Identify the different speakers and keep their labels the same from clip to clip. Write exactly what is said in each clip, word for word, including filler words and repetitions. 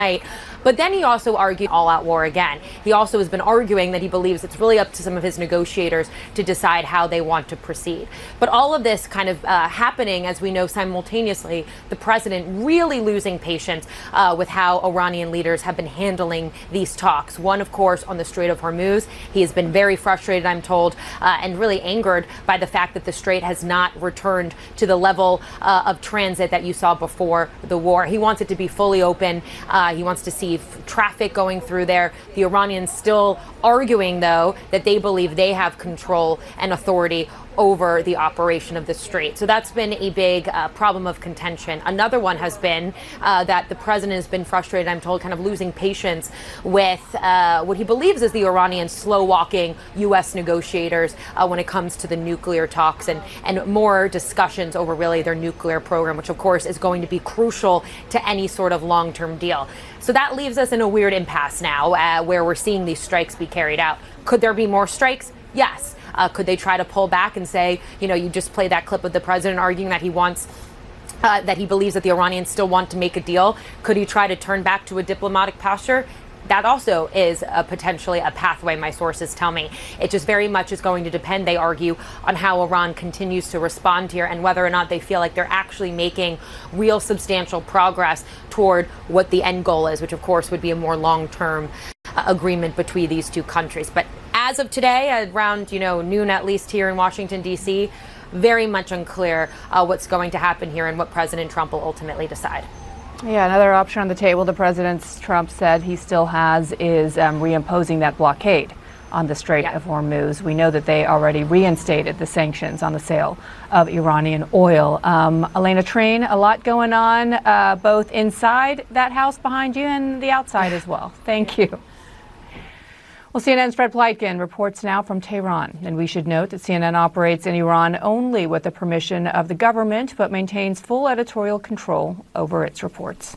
Speaker 1: But then he also argued all-out war again. He also has been arguing that he believes it's really up to some of his negotiators to decide how they want to proceed. But all of this kind of uh, happening, as we know, simultaneously, the president really losing patience uh, with how Iranian leaders have been handling these talks. One, of course, on the Strait of Hormuz. He has been very frustrated, I'm told, uh, and really angered by the fact that the strait has not returned to the level uh, of transit that you saw before the war. He wants it to be fully open. Uh, He wants to see f- traffic going through there. The Iranians still arguing, though, that they believe they have control and authority over the operation of the strait. So that's been a big uh, problem of contention. Another one has been uh, that the president has been frustrated, I'm told, kind of losing patience with uh, what he believes is the Iranian slow-walking U S negotiators uh, when it comes to the nuclear talks and, and more discussions over really their nuclear program, which, of course, is going to be crucial to any sort of long-term deal. So that leaves us in a weird impasse now uh, where we're seeing these strikes be carried out. Could there be more strikes? Yes. Uh, could they try to pull back and say, you know, you just played that clip with the president arguing that he wants, uh, that he believes that the Iranians still want to make a deal? Could he try to turn back to a diplomatic posture? That also is a potentially a pathway, my sources tell me. It just very much is going to depend, they argue, on how Iran continues to respond here and whether or not they feel like they're actually making real substantial progress toward what the end goal is, which, of course, would be a more long-term uh, agreement between these two countries. But as of today, around, you know, noon at least here in Washington, D C, very much unclear uh, what's going to happen here and what President Trump will ultimately decide.
Speaker 2: Yeah, another option on the table the President Trump said he still has is um, reimposing that blockade on the Strait yeah. of Hormuz. We know that they already reinstated the sanctions on the sale of Iranian oil. Um, Elena Triin, a lot going on uh, both inside that house behind you and the outside as well. Thank you. Well, C N N's Fred Pleitgen reports now from Tehran. And we should note that C N N operates in Iran only with the permission of the government, but maintains full editorial control over its reports.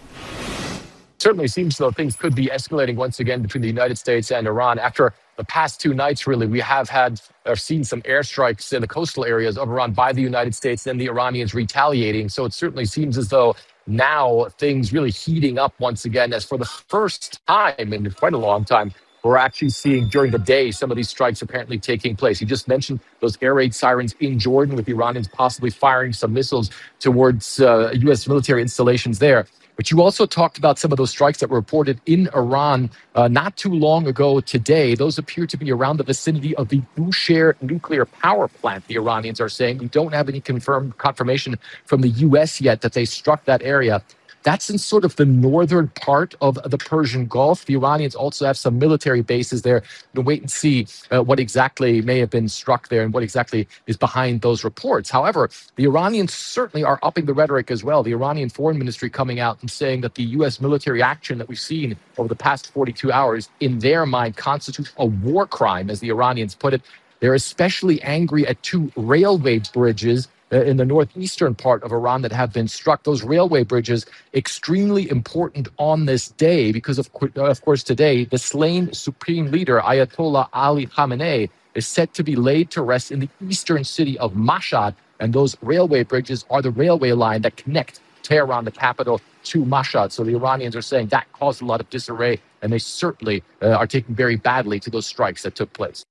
Speaker 3: Certainly seems though things could be escalating once again between the United States and Iran. After the past two nights, really, we have had or seen some airstrikes in the coastal areas of Iran by the United States and the Iranians retaliating. So it certainly seems as though now things really heating up once again, as for the first time in quite a long time, we're actually seeing during the day some of these strikes apparently taking place. You just mentioned those air raid sirens in Jordan with the Iranians possibly firing some missiles towards uh, U S military installations there. But you also talked about some of those strikes that were reported in Iran uh, not too long ago today. Those appear to be around the vicinity of the Bushehr nuclear power plant, the Iranians are saying. We don't have any confirmed confirmation from the U S yet that they struck that area. That's in sort of the northern part of the Persian Gulf. The Iranians also have some military bases there. We'll wait and see uh, what exactly may have been struck there and what exactly is behind those reports. However, the Iranians certainly are upping the rhetoric as well. The Iranian Foreign Ministry coming out and saying that the U S military action that we've seen over the past forty-two hours, in their mind, constitutes a war crime, as the Iranians put it. They're especially angry at two railway bridges in the northeastern part of Iran that have been struck. Those railway bridges, extremely important on this day because, of, of course, today, the slain supreme leader, Ayatollah Ali Khamenei, is set to be laid to rest in the eastern city of Mashhad. And those railway bridges are the railway line that connect Tehran, the capital, to Mashhad. So the Iranians are saying that caused a lot of disarray, and they certainly uh, are taking very badly to those strikes that took place.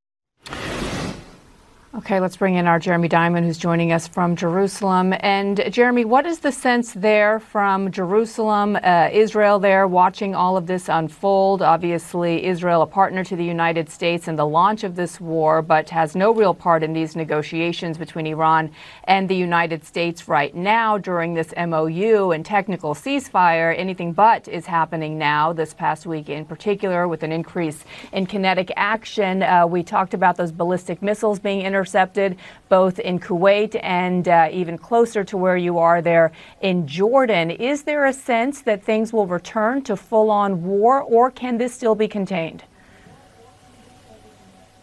Speaker 2: Okay, let's bring in our Jeremy Diamond, who's joining us from Jerusalem. And Jeremy, what is the sense there from Jerusalem, uh, Israel there, watching all of this unfold? Obviously, Israel, a partner to the United States in the launch of this war, but has no real part in these negotiations between Iran and the United States right now during this M O U and technical ceasefire. Anything but is happening now, this past week in particular, with an increase in kinetic action. Uh, we talked about those ballistic missiles being intercepted. intercepted both in Kuwait and uh, even closer to where you are there in Jordan. Is there a sense that things will return to full-on war, or can this still be contained?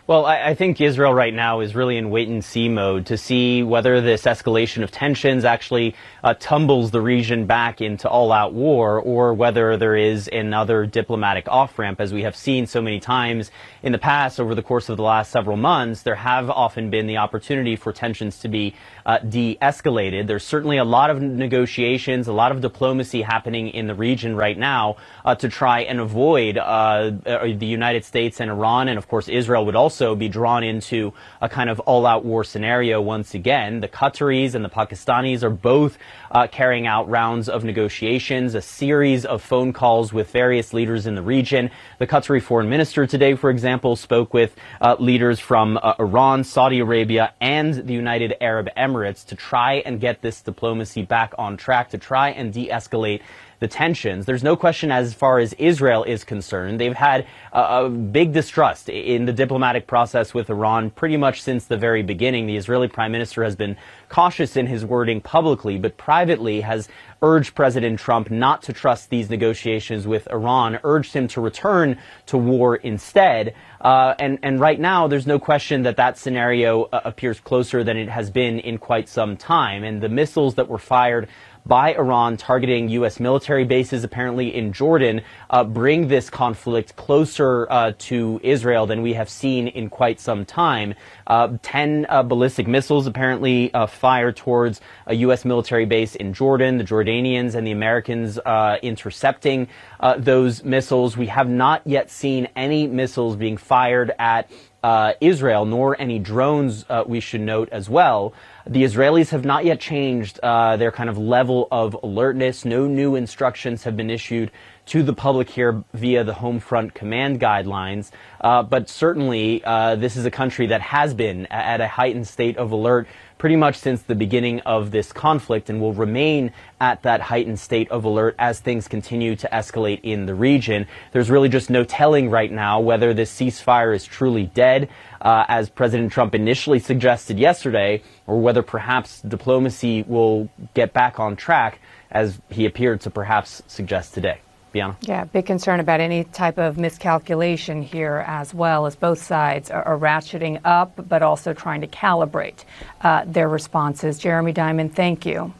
Speaker 4: Well, I, I think Israel right now is really in wait-and-see mode to see whether this escalation of tensions actually uh, tumbles the region back into all-out war, or whether there is another diplomatic off-ramp. As we have seen so many times in the past over the course of the last several months, there have often been the opportunity for tensions to be uh, de-escalated. There's certainly a lot of negotiations, a lot of diplomacy happening in the region right now uh, to try and avoid uh, the United States and Iran, and of course Israel would also be drawn into a kind of all-out war scenario once again. The Qataris and the Pakistanis are both uh, carrying out rounds of negotiations, a series of phone calls with various leaders in the region. The Qatari foreign minister today, for example, spoke with uh, leaders from uh, Iran, Saudi Arabia, and the United Arab Emirates to try and get this diplomacy back on track, to try and de-escalate the tensions. There's no question as far as Israel is concerned. They've had a, a big distrust in the diplomatic process with Iran pretty much since the very beginning. The Israeli prime minister has been cautious in his wording publicly, but privately has urged President Trump not to trust these negotiations with Iran, urged him to return to war instead. Uh, and, and right now, there's no question that that scenario uh, appears closer than it has been in quite some time. And the missiles that were fired by Iran targeting U S military bases apparently in Jordan uh, bring this conflict closer uh, to Israel than we have seen in quite some time. Uh, ten uh, ballistic missiles apparently uh, fired towards a U S military base in Jordan, the Jordanians and the Americans uh, intercepting uh, those missiles. We have not yet seen any missiles being fired at Uh, Israel, nor any drones, uh, we should note as well. The Israelis have not yet changed uh, their kind of level of alertness. No new instructions have been issued to the public here via the Home Front Command guidelines. Uh, but certainly, uh, this is a country that has been at a heightened state of alert pretty much since the beginning of this conflict, and will remain at that heightened state of alert as things continue to escalate in the region. There's really just no telling right now whether this ceasefire is truly dead, uh, as President Trump initially suggested yesterday, or whether perhaps diplomacy will get back on track, as he appeared to perhaps suggest today. Bianna?
Speaker 2: Yeah, big concern about any type of miscalculation here, as well as both sides are, are ratcheting up, but also trying to calibrate uh, their responses. Jeremy Diamond, thank you.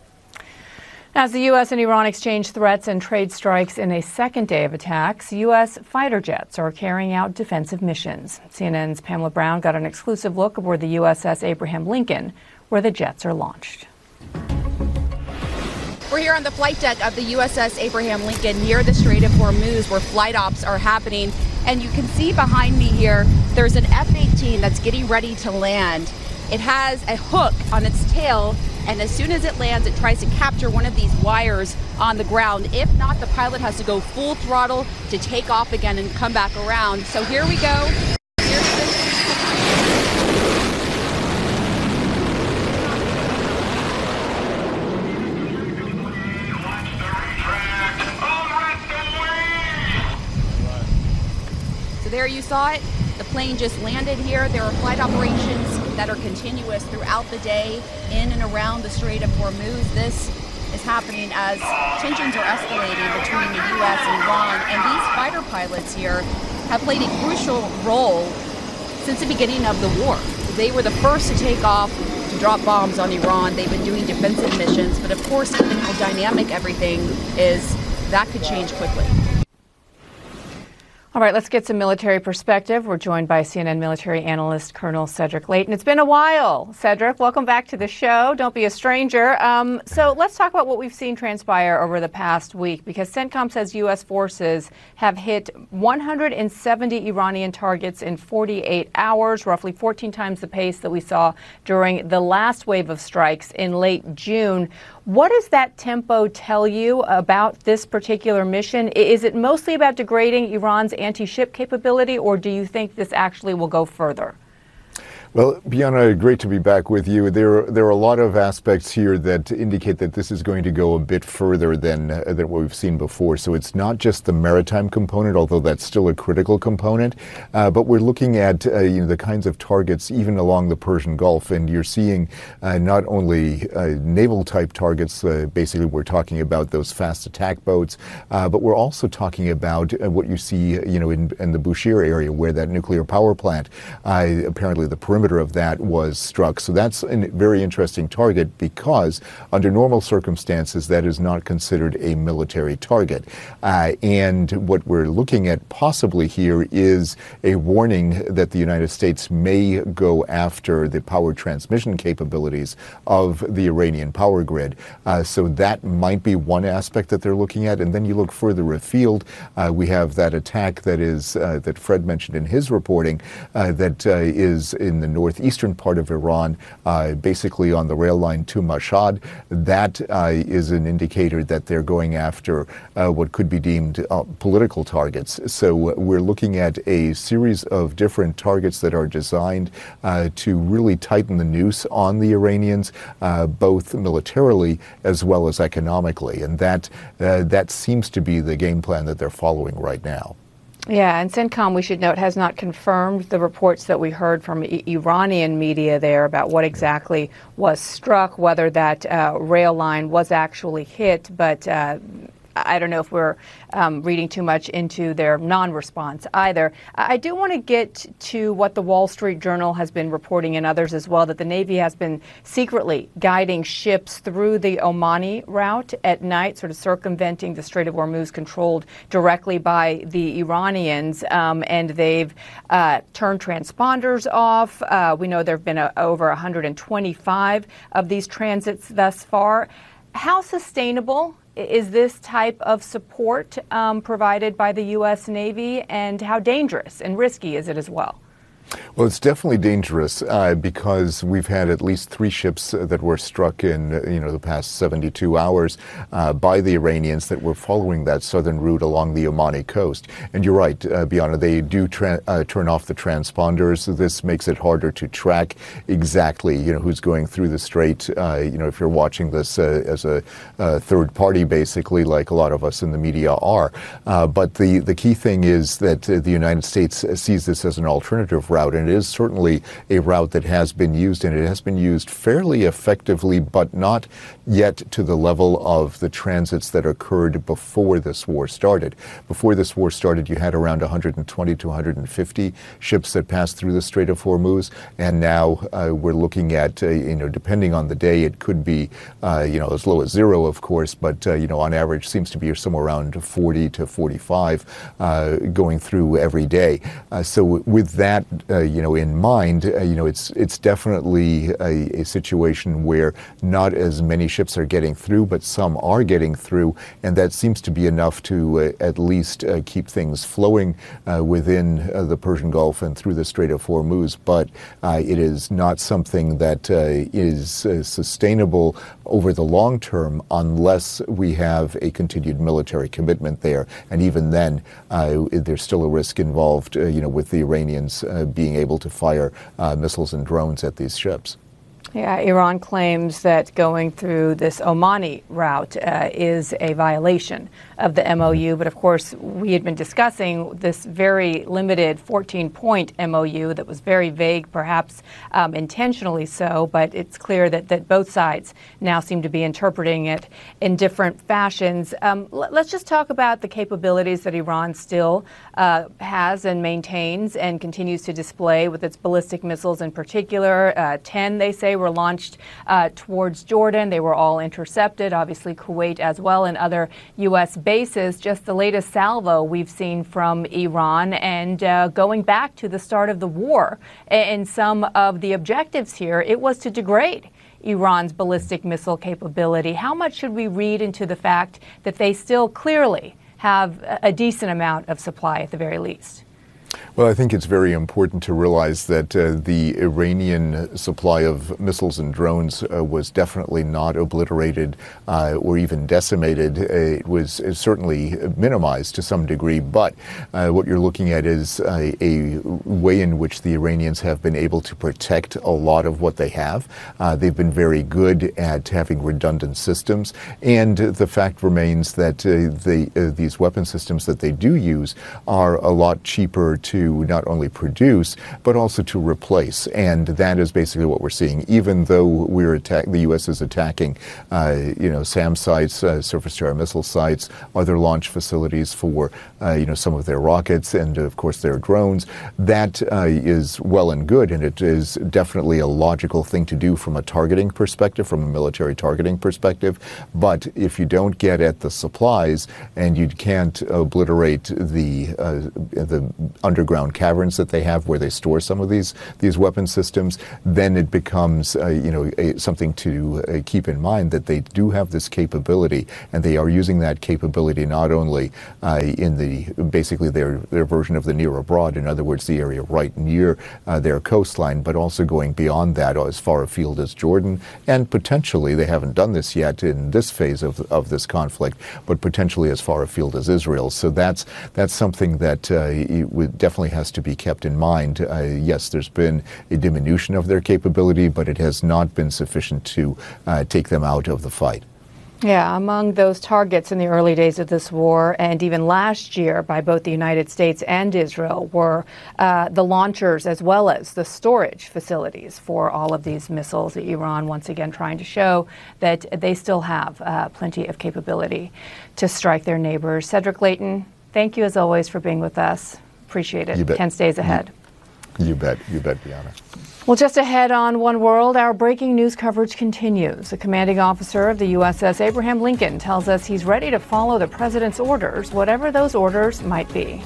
Speaker 2: As the U S and Iran exchange threats and trade strikes in a second day of attacks, U S fighter jets are carrying out defensive missions. C N N's Pamela Brown got an exclusive look aboard the U S S Abraham Lincoln, where the jets are launched.
Speaker 5: We're here on the flight deck of the U S S Abraham Lincoln near the Strait of Hormuz, where flight ops are happening. And you can see behind me here, there's an F eighteen that's getting ready to land. It has a hook on its tail, and as soon as it lands, it tries to capture one of these wires on the ground. If not, the pilot has to go full throttle to take off again and come back around. So here we go. Here's the There you saw it. The plane just landed here. There are flight operations that are continuous throughout the day in and around the Strait of Hormuz. This is happening as tensions are escalating between the U S and Iran. And these fighter pilots here have played a crucial role since the beginning of the war. They were the first to take off, to drop bombs on Iran. They've been doing defensive missions. But of course, given how dynamic everything is, that could change quickly.
Speaker 2: All right, let's get some military perspective. We're joined by C N N military analyst Colonel Cedric Leighton. It's been a while. Cedric, welcome back to the show. Don't be a stranger. Um, so let's talk about what we've seen transpire over the past week, because CENTCOM says U S forces have hit one hundred seventy Iranian targets in forty-eight hours, roughly fourteen times the pace that we saw during the last wave of strikes in late June. What does that tempo tell you about this particular mission? Is it mostly about degrading Iran's anti-ship capability, or do you think this actually will go further?
Speaker 6: Well, Bianna, great to be back with you. There, there are a lot of aspects here that indicate that this is going to go a bit further than uh, than what we've seen before. So it's not just the maritime component, although that's still a critical component, uh, but we're looking at uh, you know, the kinds of targets even along the Persian Gulf, and you're seeing uh, not only uh, naval-type targets. Uh, basically, we're talking about those fast attack boats, uh, but we're also talking about uh, what you see, you know, in, in the Bushehr area, where that nuclear power plant, uh, apparently the perimeter of that was struck. So that's a very interesting target, because under normal circumstances that is not considered a military target. Uh, and what we're looking at possibly here is a warning that the United States may go after the power transmission capabilities of the Iranian power grid. Uh, so that might be one aspect that they're looking at. And then you look further afield, uh, we have that attack that is uh, that Fred mentioned in his reporting, uh, that uh, is in the northeastern part of Iran, uh, basically on the rail line to Mashhad. That uh, is an indicator that they're going after uh, what could be deemed uh, political targets. So we're looking at a series of different targets that are designed uh, to really tighten the noose on the Iranians, uh, both militarily as well as economically. And that, uh, that seems to be the game plan that they're following right now.
Speaker 2: Yeah, and CENTCOM, we should note, has not confirmed the reports that we heard from I- Iranian media there about what exactly was struck, whether that uh, rail line was actually hit, but uh, I don't know if we're um, reading too much into their non-response either. I do want to get to what the Wall Street Journal has been reporting, and others as well, that the Navy has been secretly guiding ships through the Omani route at night, sort of circumventing the Strait of Hormuz, controlled directly by the Iranians, um, and they've uh, turned transponders off. Uh, we know there have been a, over one hundred twenty-five of these transits thus far. How sustainable is this type of support um, provided by the U S Navy, and how dangerous and risky is it as well?
Speaker 6: Well, it's definitely dangerous uh, because we've had at least three ships uh, that were struck in, uh, you know, the past seventy-two hours uh, by the Iranians that were following that southern route along the Omani coast. And you're right, uh, Bianna, they do tra- uh, turn off the transponders. This makes it harder to track exactly, you know, who's going through the strait. Uh, you know, if you're watching this uh, as a uh, third party, basically, like a lot of us in the media are. Uh, but the, the key thing is that uh, the United States sees this as an alternative route. And it is certainly a route that has been used, and it has been used fairly effectively, but not yet to the level of the transits that occurred before this war started. Before this war started, you had around one hundred twenty to one hundred fifty ships that passed through the Strait of Hormuz, and now uh, we're looking at, uh, you know, depending on the day, it could be, uh, you know, as low as zero, of course, but, uh, you know, on average seems to be somewhere around forty to forty-five uh, going through every day. Uh, so with that, Uh, you know, in mind, uh, you know, it's it's definitely a, a situation where not as many ships are getting through, but some are getting through, and that seems to be enough to uh, at least uh, keep things flowing uh, within uh, the Persian Gulf and through the Strait of Hormuz. But uh, it is not something that uh, is uh, sustainable over the long term unless we have a continued military commitment there. And even then, uh, there's still a risk involved, uh, you know, with the Iranians uh, being able to fire uh, missiles and drones at these ships.
Speaker 2: Yeah, Iran claims that going through this Omani route uh, is a violation of the M O U. But of course, we had been discussing this very limited fourteen-point M O U that was very vague, perhaps um, intentionally so. But it's clear that, that both sides now seem to be interpreting it in different fashions. Um, l- let's just talk about the capabilities that Iran still uh, has and maintains and continues to display with its ballistic missiles in particular. Uh, ten, they say, were launched uh, towards Jordan. They were all intercepted, obviously Kuwait as well, and other U S bases. Just the latest salvo we've seen from Iran, and uh, going back to the start of the war, and some of the objectives here, it was to degrade Iran's ballistic missile capability. How much should we read into the fact that they still clearly have a decent amount of supply at the very least?
Speaker 6: Well, I think it's very important to realize that uh, the Iranian supply of missiles and drones uh, was definitely not obliterated uh, or even decimated. It was certainly minimized to some degree, but uh, what you're looking at is a, a way in which the Iranians have been able to protect a lot of what they have. Uh, they've been very good at having redundant systems, and the fact remains that uh, the, uh, these weapon systems that they do use are a lot cheaper to to not only produce, but also to replace. And that is basically what we're seeing. Even though we're attack, the U S is attacking, uh, you know, SAM sites, uh, surface-to-air missile sites, other launch facilities for, uh, you know, some of their rockets and, of course, their drones. That uh, is well and good, and it is definitely a logical thing to do from a targeting perspective, from a military targeting perspective. But if you don't get at the supplies and you can't obliterate the uh, the underground ground caverns that they have where they store some of these these weapon systems, then it becomes uh, you know a, something to uh, keep in mind that they do have this capability, and they are using that capability not only uh, in the basically their their version of the near abroad, in other words, the area right near uh, their coastline, but also going beyond that as far afield as Jordan, and potentially, they haven't done this yet in this phase of of this conflict, but potentially as far afield as Israel. So that's that's something that uh, it would definitely has to be kept in mind. Uh, yes, there's been a diminution of their capability, but it has not been sufficient to uh, take them out of the fight.
Speaker 2: Yeah, among those targets in the early days of this war, and even last year by both the United States and Israel, were uh, the launchers as well as the storage facilities for all of these missiles. Iran once again trying to show that they still have uh, plenty of capability to strike their neighbors. Cedric Leighton, thank you as always for being with us. Appreciate it. ten stays ahead.
Speaker 6: You, you bet. You bet, Bianna.
Speaker 2: Well, just ahead on One World, our breaking news coverage continues. The commanding officer of the U S S Abraham Lincoln tells us he's ready to follow the president's orders, whatever those orders might be.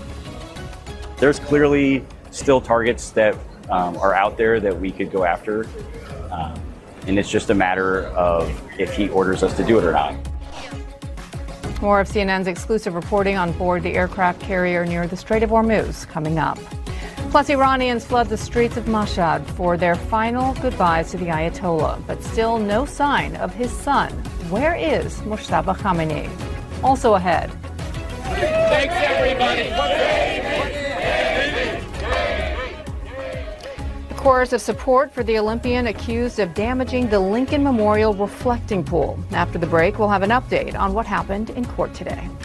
Speaker 7: There's clearly still targets that um, are out there that we could go after. Um, and it's just a matter of if he orders us to do it or not.
Speaker 2: More of C N N's exclusive reporting on board the aircraft carrier near the Strait of Hormuz coming up. Plus, Iranians flood the streets of Mashhad for their final goodbyes to the Ayatollah, but still no sign of his son. Where is Mojtaba Khamenei? Also ahead.
Speaker 8: Thanks, everybody.
Speaker 2: Coercive support for the Olympian accused of damaging the Lincoln Memorial reflecting pool. After the break, we'll have an update on what happened in court today.